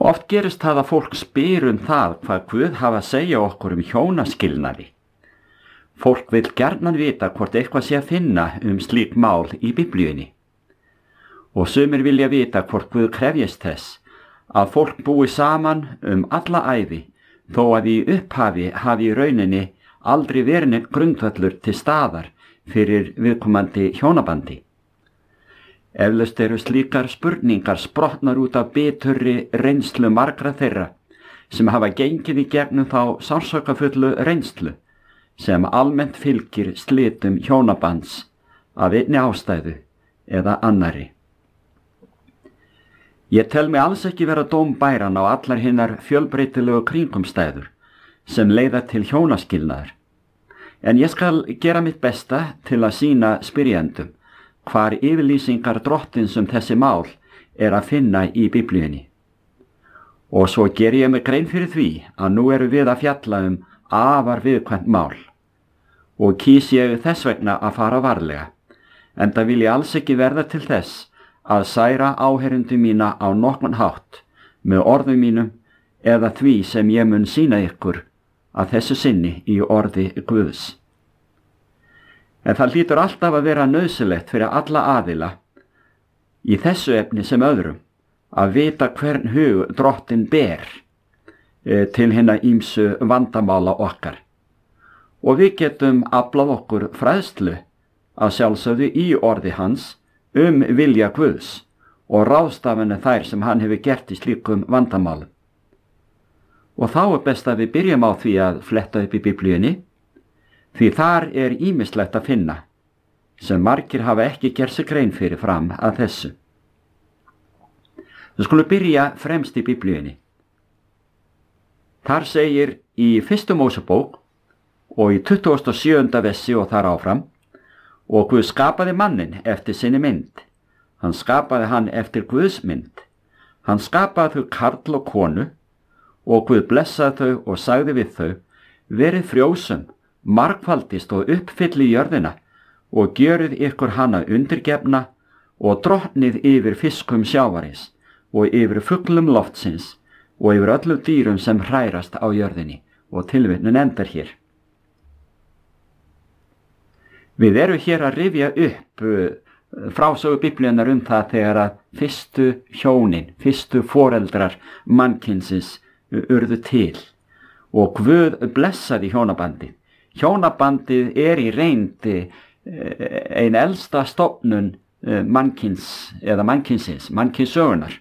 Oft gerist það að fólk spyr það hvað Guð hafa að segja okkur hjónaskilnaði. Fólk vill gjarnan vita hvort eitthvað sé að finna slík mál í Biblíunni. Og sumir vilja vita hvort Guð krefjist þess að fólk búi saman alla ævi, þó að í upphafi hafi í rauninni aldrei verið grundvöllur til staðar fyrir viðkomandi hjónabandi. Eflaust eru slíkar spurningar sprottnar út af biturri reynslu margra þeirra sem hafa gengið í gegnum þá sársaukafullu reynslu sem almennt fylgir slitum hjónabands af einni ástæðu eða annarri. Ég tel mig alls ekki vera dómbæran á allar hinnar fjölbreytilegu kringumstæður sem leiða til hjónaskilnaðar, en ég skal gera mitt besta til að sýna spyrjendum hvar yfirlýsingar Drottins þessi mál að finna í Biblíunni. Og svo ger ég mig grein fyrir því að nú erum við að fjalla afar viðkvæmt mál og kýs ég þess vegna að fara varlega, enda vil ég alls ekki verða til þess að særa áheyrendur mína á nokkurn hátt með orðum mínum eða því sem ég mun sýna ykkur að þessu sinni í orði Guðs. En það hlýtur alltaf að vera nauðsynlegt fyrir alla aðila í þessu efni sem öðrum að vita hvern hug Drottinn ber til hinna ýmsu vandamála okkar. Og við getum aflað okkur fræðslu að sjálfsögðu í orði hans vilja Guðs og ráðstafanir þær sem hann hefur gert í slíkum vandamálum. Og þá best að við byrjum á því að fletta upp í Biblíunni, því þar ýmislegt að finna sem margir hafa ekki gert sig grein fyrir fram að þessu. Við skulum byrja fremst í Biblíunni. Þar segir í 1. Mósebók og í 27. versi og þar áfram: og Guð skapaði manninn eftir sinni mynd. Hann skapaði hann eftir Guðs mynd. Hann skapaði þau karl og konu, og Guð blessaði þau og sagði við þau: verið frjósum, margfaldist og uppfylli jörðina og gjörið ykkur hana undirgefna og drottnið yfir fiskum sjávarins og yfir fuglum loftsins og yfir öllum dýrum sem hrærast á jörðinni. Og tilvitnun endar hér. Við erum hér að rifja upp frásögu Biblíunnar það þegar að fyrstu hjónin, fyrstu foreldrar mannkynsins urðu til og Guð blessaði hjónabandið. Hjónabandið í reynd ein elsta stofnun mannkyns eða mannkynsins, mannkynssögunar.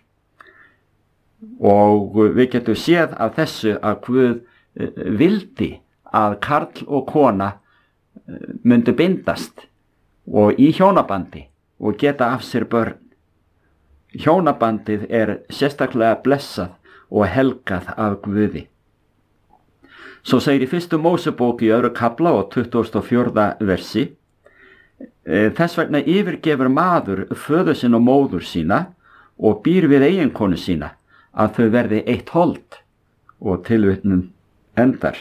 Og við getum séð af þessu að Guð vildi að karl og kona myndu bindast og í hjónabandi og geta af sér börn. Hjónabandið sérstaklega blessað og helgað af Guði. Svo segir í 1. Mósebók í 2. kafla og 24. versi: þess vegna yfirgefur maður föður sinn og móður sína og býr við eiginkonu sína, að þau verði eitt hold. Og tilvitnun endar.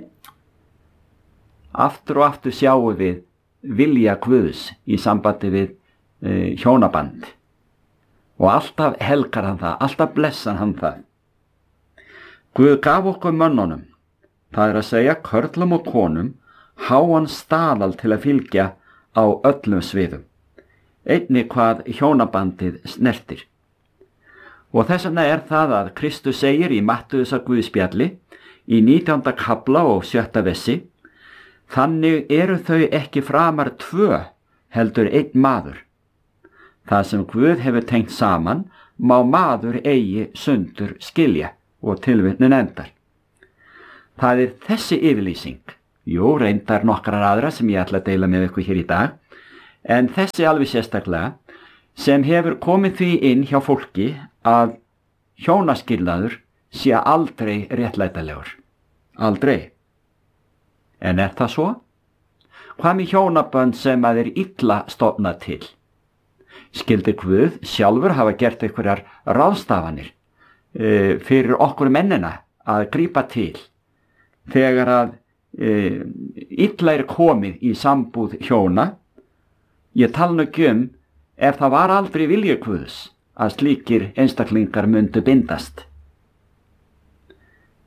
Aftur og aftur sjáum við vilja Guðs í sambandi við hjónaband og alltaf helgar hann það, alltaf blessar hann það. Guð gaf okkur mönnunum, það að segja körlum og konum, háan staðal til að fylgja á öllum sviðum, einnig hvað hjónabandið snertir. Og þess vegna það að Kristus segir í Mattheusar Guðspjalli í 19. kafla og 7. versi: þannig eru þau ekki framar tvö, heldur einn maður. Það sem Guð hefur tengt saman má maður eigi sundur skilja. Og tilvitnun endar. Það þessi yfirlýsing, reyndar nokkrar aðra sem ég ætla að deila með ykkur hér í dag, en þessi alveg sérstaklega, sem hefur komið því inn hjá fólki að hjónaskilnaður sé aldrei réttlætanlegur. Aldrei. En það svo? Hvað með hjónabönd sem að illa stofnað til? Skyldi Guð sjálfur hafa gert einhverjar ráðstafanir fyrir okkur mennina að grípa til þegar að illa komið í sambúð hjóna? Ég tala nú ekki ef það var aldrei vilji Guðs að slíkir einstaklingar myndu bindast.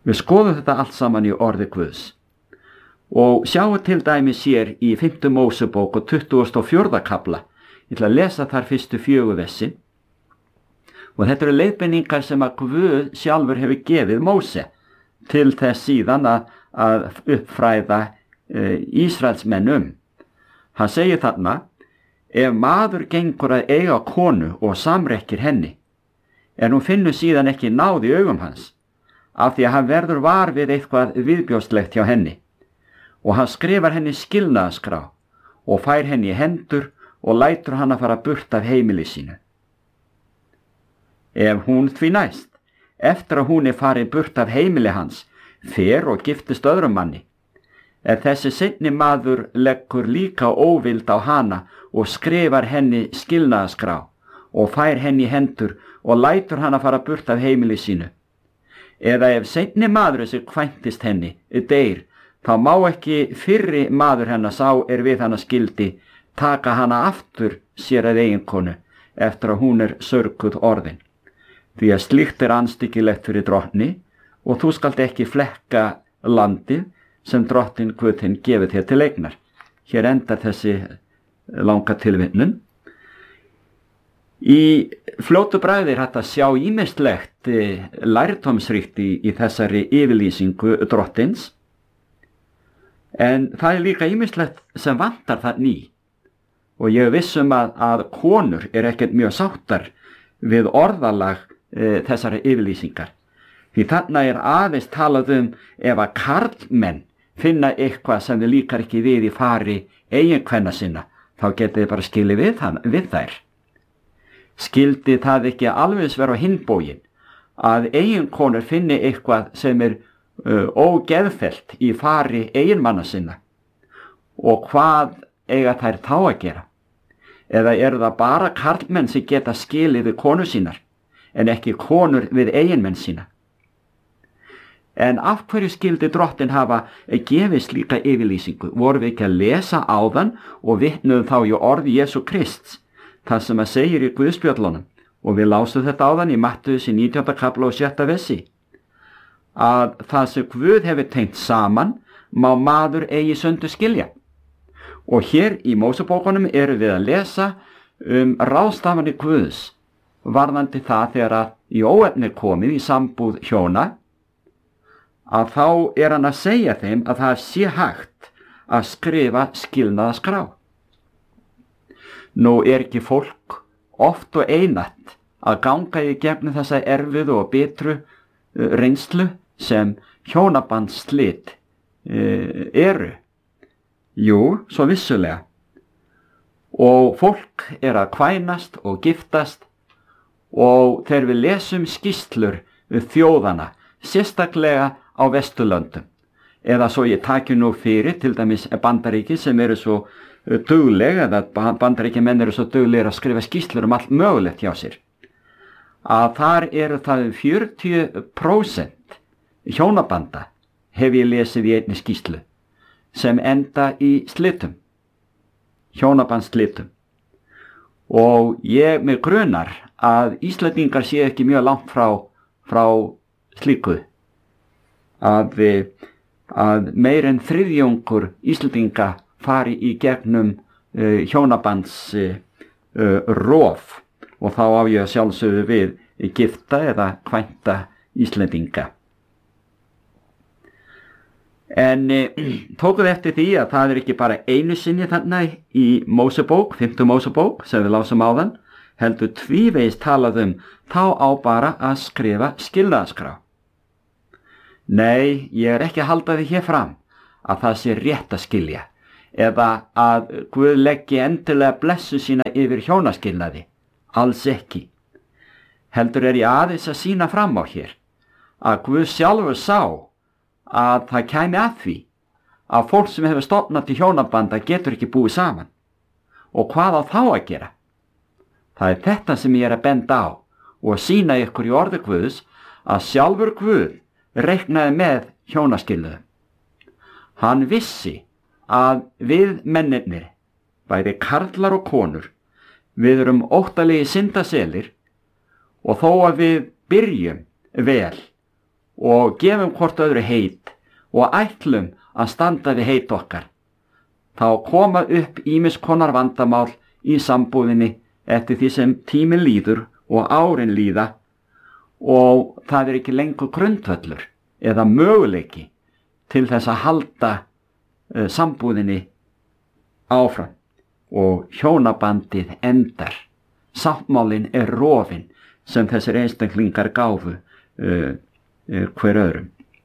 Við skoðum þetta allt saman í orði Guðs. Og sjáum til dæmis hér í 5. Mósebók og 24. kafla. Ég ætla að lesa þar fyrstu 4 versin. Og þetta eru leiðbeiningar sem að Guð sjálfur hefur gefið Móse til þess síðan að uppfræða Ísraelsmenn Hann segir þarna, ef maður gengur að eiga konu og samrekkir henni, en hún finnur síðan ekki náð í augum hans, af því að hann verður var við eitthvað viðbjóðslegt hjá henni, og hann skrifar henni skilnaðarskrá og fær henni í hendur og lætur hann að fara burt af heimili sínu. Ef hún því næst, eftir að hún farin burt af heimili hans, fer og giftist öðrum manni, ef þessi seinni maður leggur líka óvild á hana og skrifar henni skilnaðarskrá og fær henni í hendur og lætur hann að fara burt af heimili sínu. Eða ef seinni maður sem kvæntist henni deyr, þá má ekki fyrri maður hennar sá við hana skildi taka hana aftur sér að eiginkonu eftir að hún sörguð orðin. Því að slíkt andstyggilegt fyrir drottni og þú skalt ekki flekka landið sem drottin Guð þinn gefið þér til eignar. Hér endar þessi langa tilvitnun. Í fljótu bragði hægt að sjá ýmislegt lærdómsríkt í þessari yfirlýsingu drottins, en það líka ýmislegt sem vantar þarna í. Og ég vissum að konur ekkert mjög sáttar við orðalag þessari yfirlýsingar. Því þarna aðeins talað ef að karlmenn finna eitthvað sem þið líkar ekki við í fari eiginkvenna sinna, þá getið þið bara skilið við þær. Skildi það ekki alveg vera á hinn bóginn, að eiginkonur finni eitthvað sem ógeðfellt í fari eiginmanna sinna, og hvað eiga þær þá að gera? Eða eru það bara karlmenn sem geta skilið við konur sínar, en ekki konur við eiginmenn sína? En af hverju skildi drottin hafa gefið slíka yfirlýsingu? Vorum við ekki að lesa áðan og vitnuðum þá í orði Jesú Krists, það sem að segir í Guðspjöllunum, og við lásum þetta áðan í Mattheus 19. kafla og 6. versi, að það sem Guð hefur tengt saman má maður eigi sundur skilja. Og hér í Mósebókunum við að lesa ráðstafanir Guðs varðandi það þegar að í óefni komið í sambúð hjóna, að þá hann að segja þeim að það sé hægt að skrifa skilnaðarskrá. Nú ekki fólk oft og einatt að ganga í gegnum þessa erfiðu og bitru reynslu sem hjónabandsslit eru? Jú, svo vissulega. Og fólk að kvænast og giftast, og þegar við lesum skýrslur þjóðana, sérstaklega á Vesturlöndum, eða svo ég taki nú fyrir til dæmis Bandaríki sem svo dugleg, eða Bandaríkjamenn svo duglegir að skrifa skýrslur allt mögulegt hjá sér, að þar það 40% hjónabanda hef ég lesið í einni skýrslu sem enda í slitum, hjónabandsslitum. Og ég mig grunar að Íslendingar sé ekki mjög langt frá slíku, að meir en þriðjungur Íslendinga fari í gegnum hjónabands rof, og þá á ég að sjálfsögðu við gifta eða kvænta Íslendinga. En tókuð eftir því að það ekki bara einu sinni þarna í Mósebók, 5. Mósebók, sem við lásum áðan, heldur tvívegis talað þá á bara að skrifa skilnaðarskrá. Nei, ég ekki að halda því hér fram að það sé rétt að skilja, eða að Guð leggi endilega blessu sína yfir hjónaskilnaði, alls ekki. Heldur ég aðeins að sýna fram á hér að Guð sjálfur sá að það kæmi að því að fólk sem hefur stofnað til hjónabanda getur ekki búið saman. Og hvað á þá að gera? Það þetta sem ég að benda á og sýna ykkur í orði Guðs, að sjálfur Guð reiknaði með hjónaskilnaði. Hann vissi að við mennirnir, bæði karlar og konur, við erum óttalegi syndaselir, og þó að við byrjum vel og gefum hvort öðru heit og ætlum að standa við heit okkar, þá koma upp ýmis konar vandamál í sambúðinni eftir því sem tíminn líður og árin líða og það ekki lengur grundvöllur eða möguleiki til þess að halda sambúðinni áfram og hjónabandið endar. Sáttmálinn rofinn sem þessir einstaklingar gáfu hver öðrum.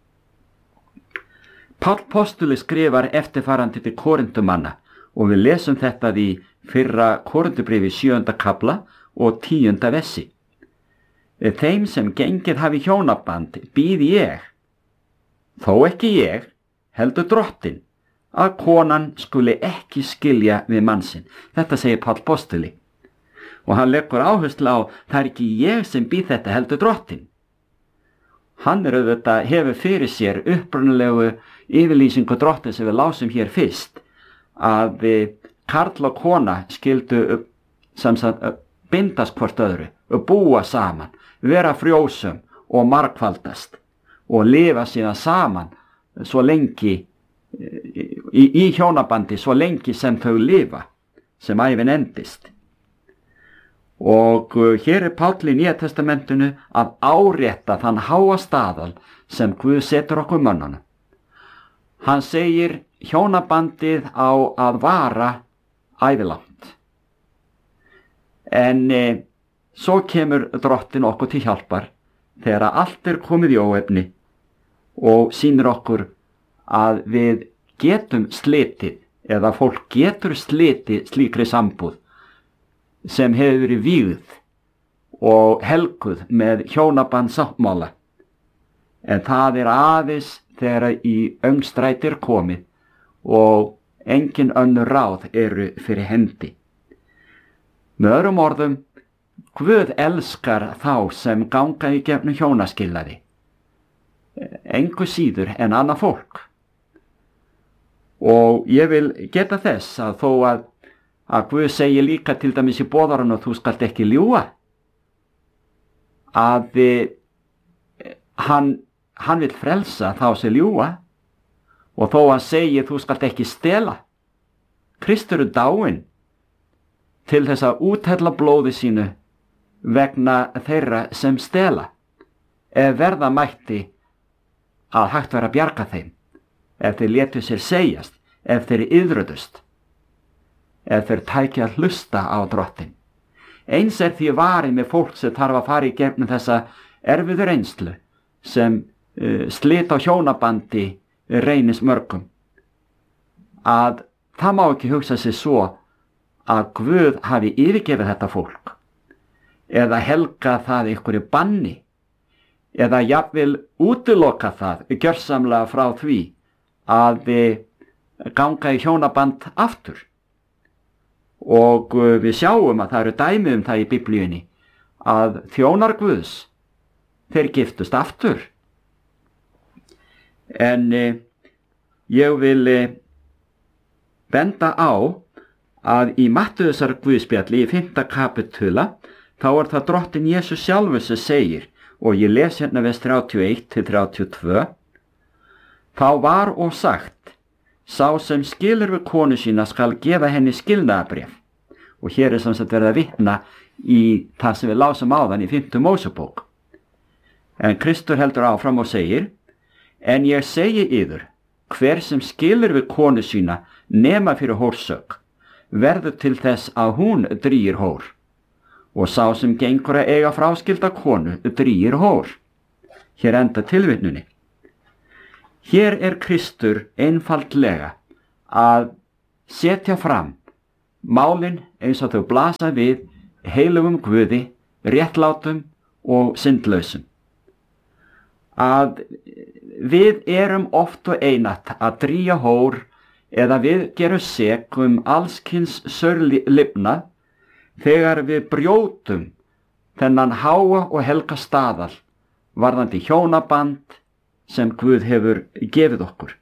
Páll postuli skrifar eftirfarandi til Korintumanna og við lesum þetta í fyrra Korintubréfi 7. kafla og 10. versi. Þeim sem gengið hafi hjónaband býð ég, þó ekki ég, heldur Drottinn, að konan skuli ekki skilja við mann sinn. Þetta segir Páll postuli. Og hann leggur áherslu á, það ekki ég sem býð þetta, heldur Drottinn. Hann auðvitað hefur fyrir sér upprunalegu yfirlýsingu Drottins sem við lásum hér fyrst, að karl og kona skildu bindast hvort öðru og búa saman, vera frjósum og margfaldast og lifa síðan saman svo lengi í hjónabandi svo lengi sem þau lifa, sem ævin endist. Og hér Páll í Nýja testamentinu að árétta þann háa staðal sem Guð setur okkur mönnunum. Hann segir hjónabandið á að vara ævilangt. En svo kemur Drottinn okkur til hjálpar þegar allt komið í óefni og sýnir okkur að við getum slitið eða fólk getur slitið slíkri sambúð sem hefur verið vígð og helguð með hjónabandsáttmála. En það aðeins þegar í öngstræti komið og engin önnur ráð eru fyrir hendi. Með öðrum orðum, Guð elskar þá sem ganga í gegnum hjónaskilnaði, engu síður en annað fólk. Og ég vil geta þess að þó að Guð segir líka til dæmis í boðarann og þú skalt ekki ljúga, að hann vill frelsa þá sem ljúga, og þó hann segir þú skalt ekki stela. Kristur dáinn til þess að úthella blóði sínu vegna þeirra sem stela, ef verða mætti að hægt vera að bjarga þeim, ef þeir létu sér segjast, ef þeir iðröðust, ef þeir tækja að hlusta á Drottinn. Eins því varið með fólk sem þarf að fara í gegnum þessa erfiðu reynslu sem slit á hjónabandi reynist mörgum, að það má ekki hugsa sig svo að Guð hafi yfirgefið þetta fólk eða helga það einhverju banni eða jafnvel útiloka það gjörsamlega frá því að ganga í hjónaband aftur. Og við sjáum að það eru dæmi það í Biblíunni að þjónar Guðs, þeir giftust aftur. En ég vil benda á að í Mattheusar Guðspjalli í 5. kapitula þá það Drottinn Jesús sjálfur sem segir, og ég les hérna vers 31-32, þá var og sagt, sá sem skilur við konu sína skal gefa henni skilnaðarbréf. Og hér sem sagt verið að vitna í það sem við lásum áðan í 5. Mósebók. En Kristur heldur áfram og segir, en ég segi yður, hver sem skilur við konu sína nema fyrir hórsök, verður til þess að hún drýgir hór. Og sá sem gengur að eiga fráskilda konu drýgir hór. Hér enda tilvitnunni. Hér Kristur einfaldlega að setja fram málin eins og þau blasa við heilugum Guði, réttlátum og syndlausum. Að við oft og einatt að drýja hór eða við gerum sek allskyns saurlifnað þegar við brjótum þennan háa og helga staðal varðandi hjónaband sem Guð hefur gefið okkur.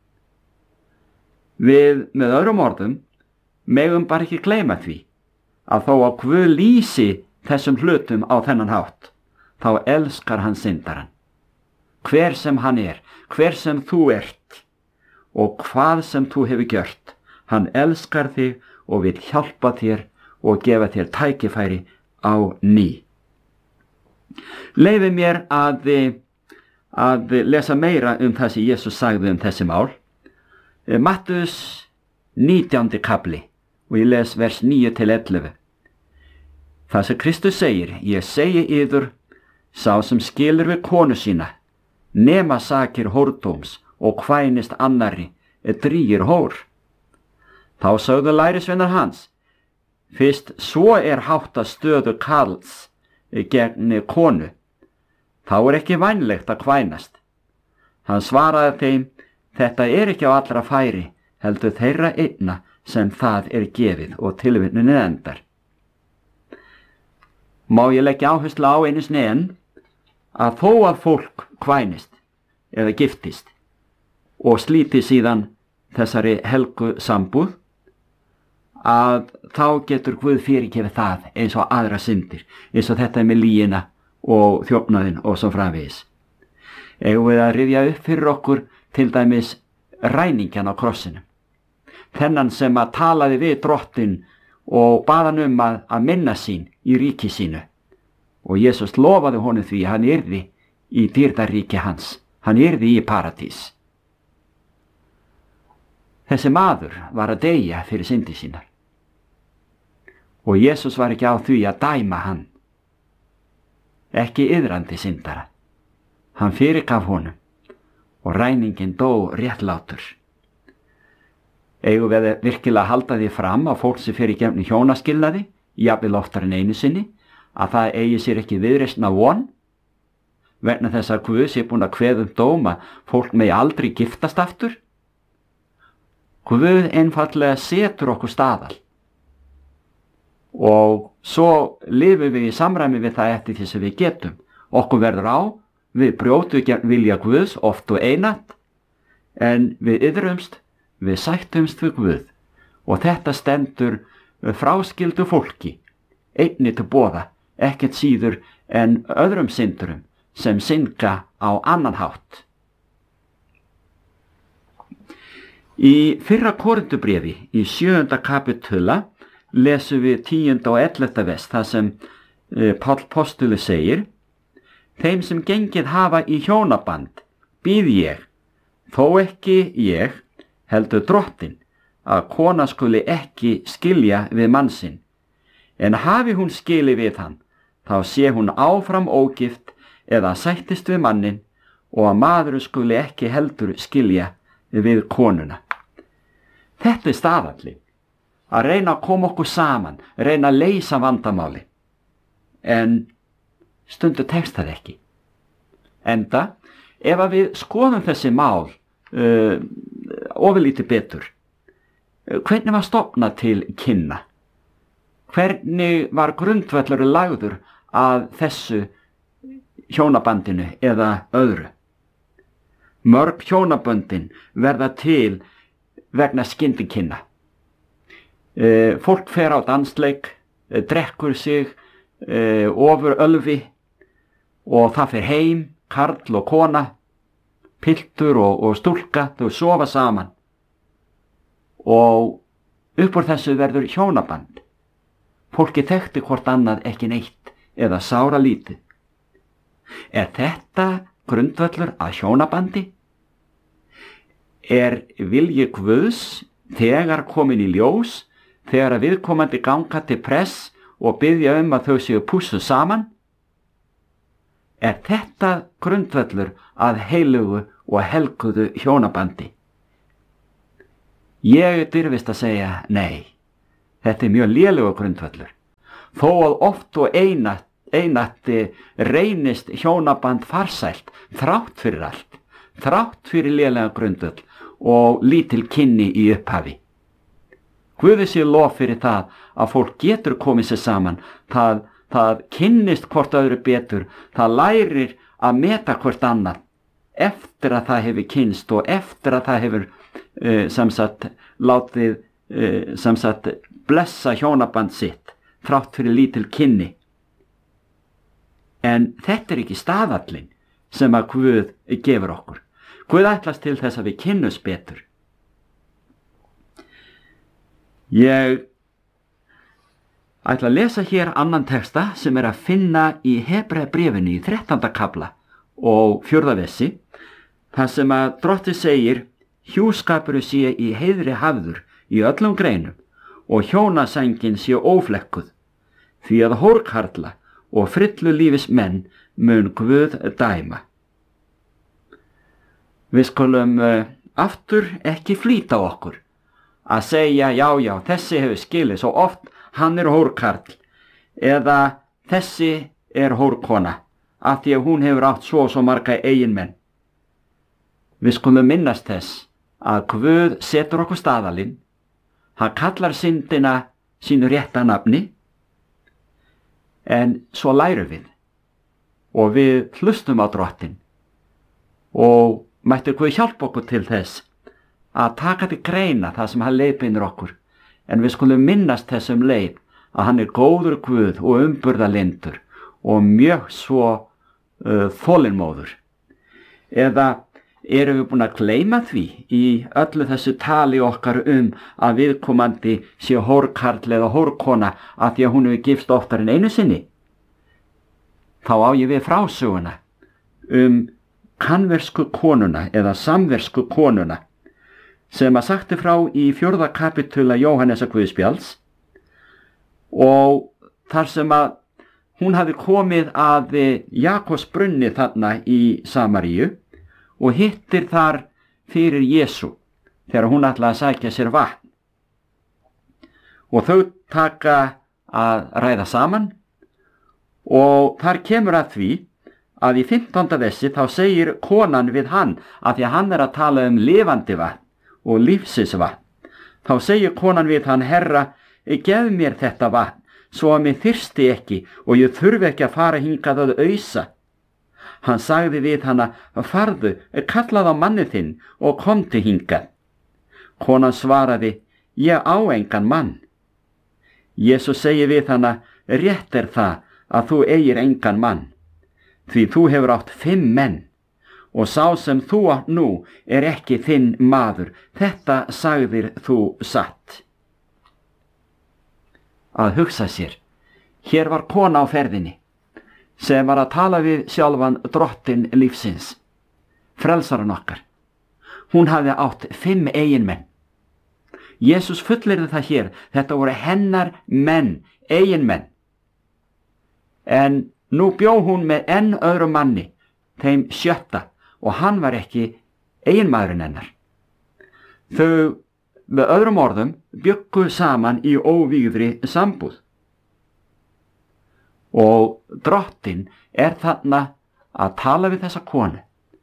Við, með öðrum orðum, megum bara ekki gleyma því að þó að Guð lýsi þessum hlutum á þennan hátt, þá elskar hann syndarann. hver sem hann hver sem þú ert og hvað sem þú hefur gjört. Hann elskar þig og vil hjálpa þér og gefa þér tækifæri á ný. Leyfi mér að lesa meira það sem Jesus sagði þessi mál. Mattheus 19. kapli og ég les vers 9-11. Það sem Kristus segir, ég segi yður, sá sem skilur við konu sína, nema sakir hórdóms og kvænist annarri, drýgir hór. Þá sögðu lærisveinar hans, fyrst svo háttað stöðu karls gegn konu, þá ekki vænlegt að kvænast. Hann svaraði þeim, þetta ekki á allra færi, heldur þeirra einna sem það gefið og tilvitnunin endar. Má ég leggja áherslu á einu sinni enn að þó að fólk kvænist eða giftist og slíti síðan þessari helgu sambúð, að þá getur Guð fyrirgefið það eins og aðra syndir, eins og þetta með lygina og þjófnaðinn og svo framvegis. Eigum við að rifja upp fyrir okkur til dæmis ræningjan á krossinu. Þennan sem að talaði við drottinn og bað hann að minna sín í ríki sínu. Og Jesus lofaði honum því hann yrði í dýrðaríki hans. Hann yrði í paradís. Þessi maður var að deyja fyrir syndir sínar. Og Jesus var ekki á því að dæma hann. Ekki iðrandi syndara. Hann fyrirgaf honum og ræningin dó réttlátur. Eigum við virkilega að halda því fram að fólk sem fyrir gegnum hjónaskilnaði, jafnvel oftar en einu sinni, að það eigi sér ekki viðreisn af von, vegna þess að Guð sé búinn að kveða dóma fólk megi aldrei giftast aftur? Guð einfaldlega setur okkur staðal og svo lifum við í samræmi við það eftir því sem við getum. Okkur verður á, við brjótum gegn vilja Guðs oft og einatt, en við iðrumst, við sættumst við Guð og þetta stendur fráskildu fólki einnig til boða, ekkert síður en öðrum syndurum sem synga á annan hátt. Í fyrra Korintubréfi í 7. kapitula lesum við 10. og 11. vers þar sem Páll postuli segir, þeim sem gengið hafa í hjónaband býð ég, þó ekki ég, heldur drottinn, að kona skuli ekki skilja við mann sinn, en hafi hún skilið við hann, þá sé hún áfram ógift eða sættist við mannin og að maðurinn skuli ekki heldur skilja við konuna. Þetta staðallinn, að reyna að koma okkur saman, reyna að leysa vandamáli, en stundu tekst það ekki. Enda, ef að við skoðum þessi mál ofurlítið betur, hvernig var stofnað til kynna? Hvernig var grundvöllur lagður að þessu hjónabandinu eða öðru? Mörg hjónaböndin verða til vegna skyndikynna. Fólk fer á dansleik, drekkur sig ofur ölvi og það fer heim, karl og kona, piltur og stúlka, þau sofa saman og upp úr þessu verður hjónaband. Fólki þekkti hvort annað ekki neitt eða sára lítið. Þetta grundvöllur að hjónabandi? Vilji Guðs þegar komin í ljós, þegar að viðkomandi ganga til press og biðja að þau séu pússuð saman? Þetta grundvöllur að heilugu og helguðu hjónabandi? Ég dirfist að segja nei. Þetta mjög lélegur grundvöllur. Þó að oft og einatt reynist hjónaband farsælt, þrátt fyrir allt, þrátt fyrir lélega grundvöll og lítil kynni í upphafi. Guði sé lof fyrir það að fólk getur komið sér saman, það kynnist hvort öðru betur, það lærir að meta hvort annað eftir að það hefur kynnst og eftir að það hefur látið blessa hjónaband sitt þrátt fyrir lítil kynni. En þetta ekki staðallinn. sem að Guð gefur okkur. Guð ætlast til þess að við kynnumst betur. Ég ætla að lesa hér annan texta sem að finna í Hebreabréfinu í 13. kafla og 4. versi, þar sem að Drottinn segir: hjúskapur sé í heiðri hafður í öllum greinum og hjónasængin sé óflekkuð, því að hórkarla og frillu lífis menn mun Guð dæma. Við skulum aftur ekki flýta okkur að segja já, þessi hefur skilið svo oft, hann hórkarl, eða þessi hórkona, af því að hún hefur átt svo marga eiginmenn. Við skulum minnast þess að Guð setur okkur staðalinn, hann kallar syndina sínu rétta nafni, en svo lærum við og við hlustum á Drottinn og mætti Guð hjálpa okkur til þess að taka til greina það sem hann leiðbeinir okkur, en við skulum minnast þessum leið að hann góður Guð og umburðarlyndur og mjög svo þolinmóður. Eða erum við búin að gleyma því í öllu þessu tali okkar að viðkomandi sé hórkarl eða hórkona af því að hún hefur gifst oftar en einu sinni? Þá á ég við frásöguna kanversku konuna eða samversku konuna sem að sagti frá í 4. kapitula Jóhannesar Guðspjalls, og þar sem að hún hafi komið að Jakobs brunni þarna í Samaríu og hittir þar fyrir Jesú þegar hún ætlaði að sækja sér vatn. Og þau taka að ræða saman og þar kemur að því að í 15. versi þá segir konan við hann, að því að hann að tala lifandi vatn og lífsins vatn. Þá segir konan við hann: Herra, gef mér þetta vatn, svo að mér þyrsti ekki og ég þurfi ekki að fara hingað að ausa. Hann sagði við hana: farðu, kallað á manni þinn og komdu hingað. Konan svaraði: ég á engan mann. Jesús segir við hana: rétt það að þú eigir engan mann, því þú hefur átt 5 menn, og sá sem þú átt nú ekki þinn maður, þetta sagðir þú satt. Að hugsa sér, hér var kona á ferðinni sem var að tala við sjálfan Drottinn lífsins, frelsaran okkar. Hún hafði átt 5 eiginmenn. Jesús fullyrði það hér, þetta voru hennar menn, eiginmenn. En nú bjó hún með enn öðrum manni, þeim 7., og hann var ekki eiginmaðurinn hennar. Þau, með öðrum orðum, bjuggu saman í óvígðri sambúð. Og Drottinn þarna að tala við þessa konu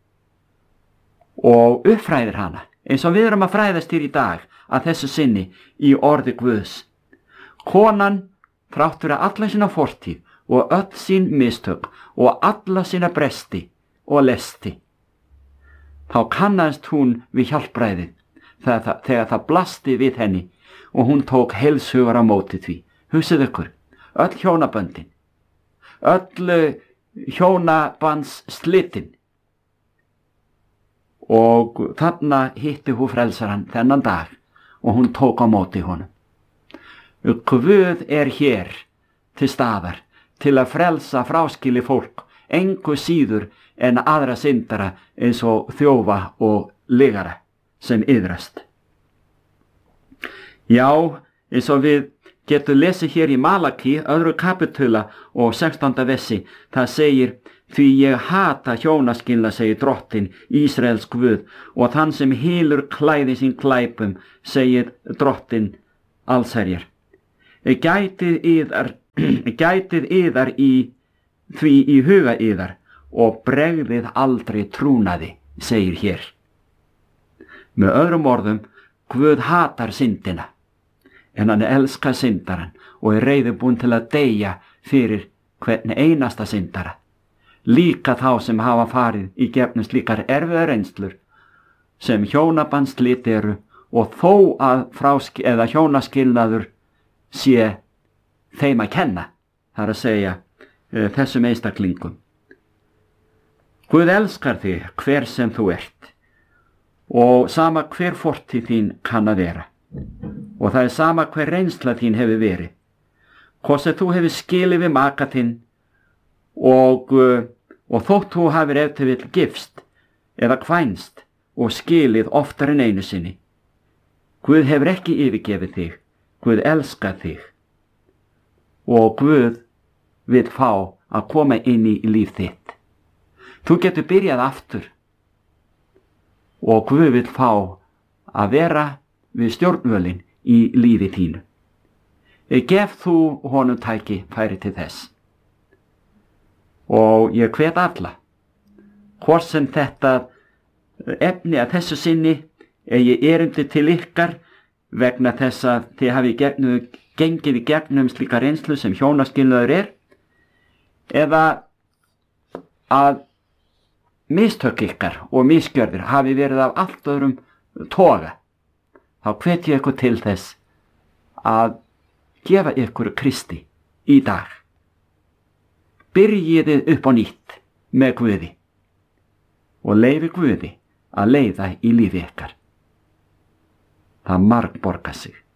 og uppfræðir hana, eins og við erum að fræðast hér í dag að þessu sinni í orði Guðs. Konan, þrátt fyrir alla sína fortíð og öll sín mistök og alla sína bresti og lesti, þá kannaðist hún við hjálpræðið þegar það blasti við henni og hún tók heilshugar á móti því. Hugsið ykkur, öll hjónaböndin, öll hjónabands slitin, og þarna hitti hún frelsaran þennan dag og hún tók á móti honum. Guð hér til staðar til að frelsa fráskili fólk, engu síður en aðra syndara eins og þjófa og lygara sem iðrast. Já, eins og við getum lesið hér í Malaki 2. kapitula og 16. versi, það segir: því ég hata hjónaskilnað, segir Drottinn, Ísraels Guð, og þann sem hylur klæði sín klæpum, segir Drottinn allsherjar. Gætið yðar í því í huga yðar og bregðið aldrei trúnaði, segir hér. Með öðrum orðum, Guð hatar syndina, en hann elskar syndaran og reiðubúinn til að deyja fyrir hvern einasta syndara, líka þá sem hafa farið í gegnum slíkar erfiðar reynslur sem hjónabandslit eru, og þó að hjónaskilnaður sé þeim að kenna, það að segja þessum einstaklingum. Guð elskar þig hver sem þú ert og sama hver fortíð þín kann að vera og það er sama hver reynsla þín hefur verið. Hvort sem þú hefur skilið við maka þinn og þótt þú hafir ef til vill gifst eða kvænst og skilið oftar en einu sinni. Guð hefur ekki yfirgefið þig, Guð elskar þig og Guð vill fá að koma inn í líf þitt. Þú getur byrjað aftur og Guð vill fá að vera við stjórnvölin í lífi þínu. Gef þú honum tækifæri til þess. Og ég hvet alla, hvort sem þetta efni að þessu sinni ég erindi til ykkar vegna þess að þið hafi gengið í gegnum slíka reynslu sem hjónaskilnaður eða að mistök ykkar og misgjörðir hafi verið af allt öðrum toga, þá hvet ég ykkur til þess að gefa ykkur Kristi í dag. Byrjiði upp á nýtt með Guði og leyfi Guði að leiða í lífi ykkar. Það margborgar sig.